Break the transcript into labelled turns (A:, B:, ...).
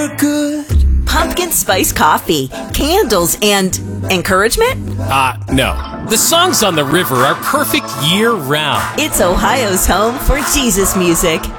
A: look good.
B: Pumpkin spice coffee, candles, and encouragement?
C: No. The songs on the river are perfect year-round.
B: It's Ohio's home for Jesus music.